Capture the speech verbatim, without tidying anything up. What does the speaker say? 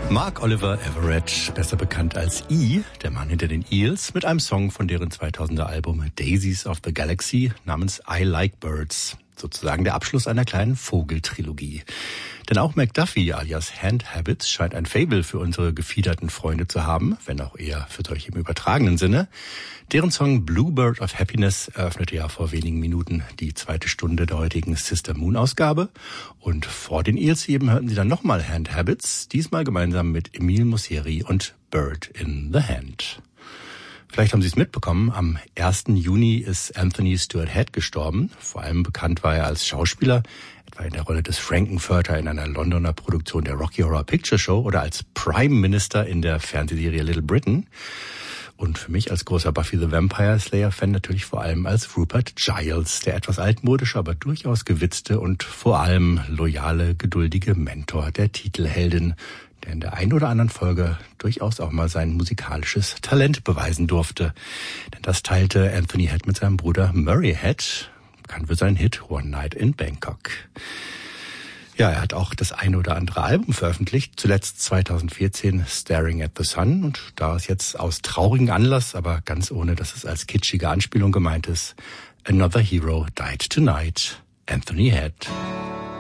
Mark Oliver Everett, besser bekannt als E., der Mann hinter den Eels, mit einem Song von deren zweitausender Album Daisies of the Galaxy namens I Like Birds. Sozusagen der Abschluss einer kleinen Vogeltrilogie. Denn auch McDuffie alias Hand Habits scheint ein Faible für unsere gefiederten Freunde zu haben, wenn auch eher für solche im übertragenen Sinne. Deren Song Bluebird of Happiness eröffnete ja vor wenigen Minuten die zweite Stunde der heutigen Sister Moon Ausgabe. Und vor den Eels eben hörten Sie dann nochmal Hand Habits, diesmal gemeinsam mit Emile Mosseri und Bird in the Hand. Vielleicht haben Sie es mitbekommen, am ersten Juni ist Anthony Stewart Head gestorben. Vor allem bekannt war er als Schauspieler, etwa in der Rolle des Frankenfurter in einer Londoner Produktion der Rocky Horror Picture Show oder als Prime Minister in der Fernsehserie Little Britain. Und für mich als großer Buffy the Vampire Slayer-Fan natürlich vor allem als Rupert Giles, der etwas altmodische, aber durchaus gewitzte und vor allem loyale, geduldige Mentor der Titelheldin, der in der einen oder anderen Folge durchaus auch mal sein musikalisches Talent beweisen durfte. Denn das teilte Anthony Head mit seinem Bruder Murray Head, bekannt für seinen Hit One Night in Bangkok. Ja, er hat auch das eine oder andere Album veröffentlicht, zuletzt zweitausendvierzehn Staring at the Sun, und da ist jetzt aus traurigem Anlass, aber ganz ohne, dass es als kitschige Anspielung gemeint ist, Another Hero Died Tonight, Anthony Head.